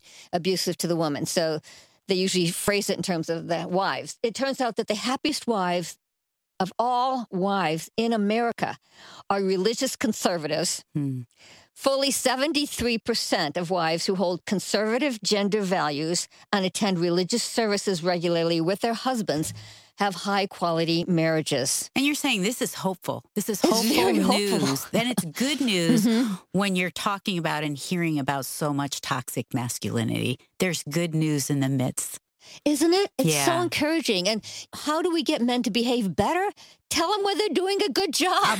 abusive to the woman. So they usually phrase it in terms of the wives. It turns out that the happiest wives of all wives in America are religious conservatives. Fully 73% of wives who hold conservative gender values and attend religious services regularly with their husbands have high-quality marriages. And you're saying this is hopeful. This is hopeful very news. hopeful. Then it's good news when you're talking about and hearing about so much toxic masculinity. There's good news in the midst. Isn't it? It's so Yeah. encouraging. And how do we get men to behave better? Tell them where they're doing a good job.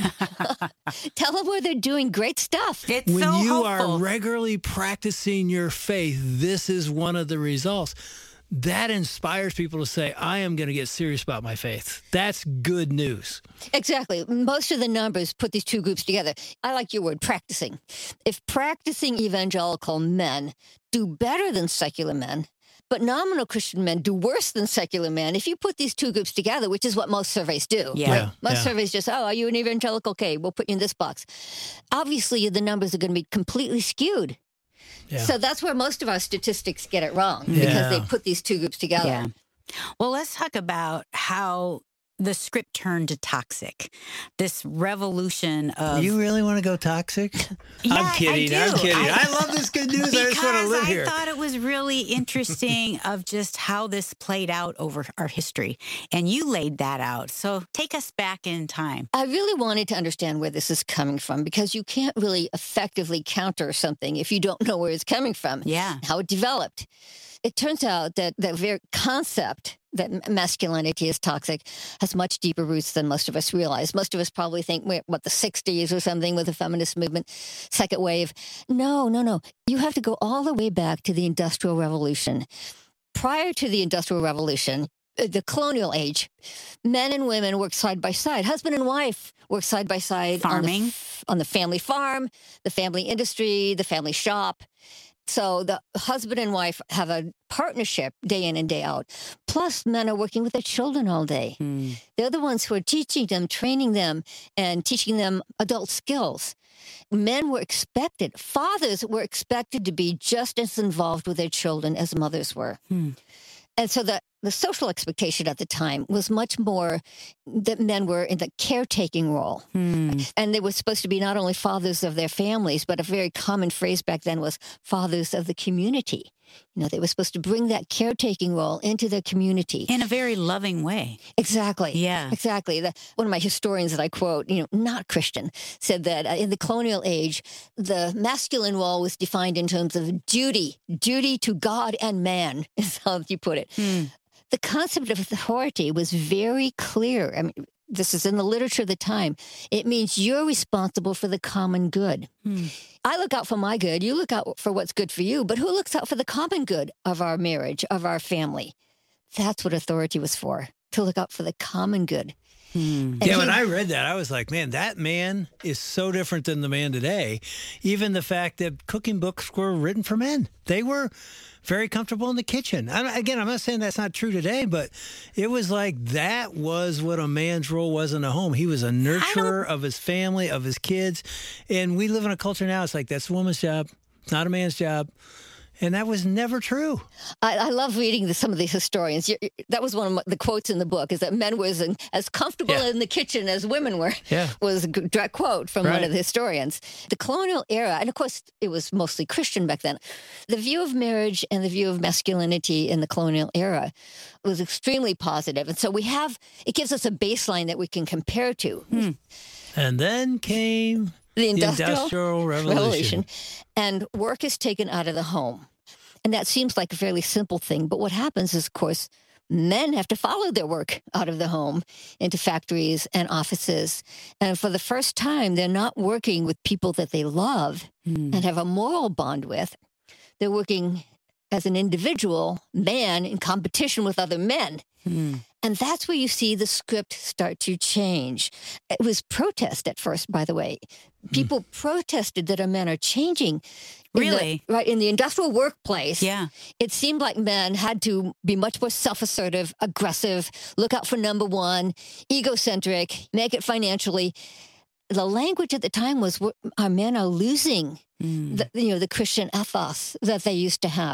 Tell them where they're doing great stuff. It's When so you hopeful. are regularly practicing your faith, this is one of the results. That inspires people to say, I am going to get serious about my faith. That's good news. Exactly. Most of the numbers put these two groups together. I like your word, practicing. If practicing evangelical men do better than secular men, but nominal Christian men do worse than secular men, if you put these two groups together, which is what most surveys do. Yeah. Right? Most surveys just, are you an evangelical? Okay, we'll put you in this box. Obviously, the numbers are going to be completely skewed. Yeah. So that's where most of our statistics get it wrong, because they put these two groups together. Yeah. Well, let's talk about how the script turned to toxic. This revolution of... You really want to go toxic? Yeah, I'm kidding. I do. I'm kidding. I love this good news. I just want to live Because here. I thought it was really interesting of just how this played out over our history. And you laid that out. So take us back in time. I really wanted to understand where this is coming from, because you can't really effectively counter something if you don't know where it's coming from, Yeah. how it developed. It turns out that the very concept that masculinity is toxic has much deeper roots than most of us realize. Most of us probably think, the 60s or something with the feminist movement, second wave. No. You have to go all the way back to the Industrial Revolution. Prior to the Industrial Revolution, the colonial age, men and women worked side by side. Husband and wife worked side by side. Farming. On the family farm, the family industry, the family shop. So the husband and wife have a partnership day in and day out. Plus, men are working with their children all day. They're the ones who are teaching them, training them, and teaching them adult skills. Men were expected, fathers were expected to be just as involved with their children as mothers were. And so the social expectation at the time was much more that men were in the caretaking role. And they were supposed to be not only fathers of their families, but a very common phrase back then was fathers of the community. They were supposed to bring that caretaking role into their community. In a very loving way. Exactly. Yeah. Exactly. One of my historians that I quote, not Christian, said that in the colonial age, the masculine role was defined in terms of duty to God and man, is how you put it. The concept of authority was very clear. I mean, this is in the literature of the time. It means you're responsible for the common good. I look out for my good. You look out for what's good for you. But who looks out for the common good of our marriage, of our family? That's what authority was for, to look out for the common good. Yeah, when I read that, I was like, man, that man is so different than the man today. Even the fact that cooking books were written for men. They were very comfortable in the kitchen. Again, I'm not saying that's not true today, but it was like that was what a man's role was in the home. He was a nurturer of his family, of his kids. And we live in a culture now, it's like that's a woman's job. It's not a man's job. And that was never true. I love reading some of these historians. That was one of the quotes in the book, is that men was as comfortable in the kitchen as women were, was a direct quote from one of the historians. The colonial era, and of course it was mostly Christian back then, the view of marriage and the view of masculinity in the colonial era was extremely positive. And so it gives us a baseline that we can compare to. And then came the Industrial Revolution. And work is taken out of the home. And that seems like a fairly simple thing. But what happens is, of course, men have to follow their work out of the home into factories and offices. And for the first time, they're not working with people that they love and have a moral bond with. They're working as an individual man in competition with other men. And that's where you see the script start to change. It was protest at first, by the way. People protested that our men are changing. Really? In the industrial workplace. Yeah. It seemed like men had to be much more self-assertive, aggressive, look out for number one, egocentric, make it financially. The language at the time was our men are losing the Christian ethos that they used to have.